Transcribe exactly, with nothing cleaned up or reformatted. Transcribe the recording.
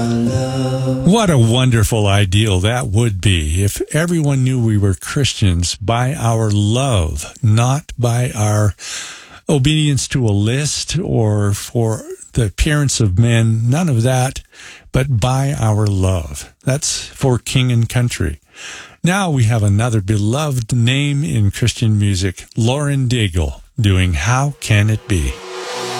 What a wonderful ideal that would be if everyone knew we were Christians by our love, not by our obedience to a list or for the appearance of men, none of that, but by our love. That's for King and Country. Now we have another beloved name in Christian music, Lauren Daigle, doing How Can It Be?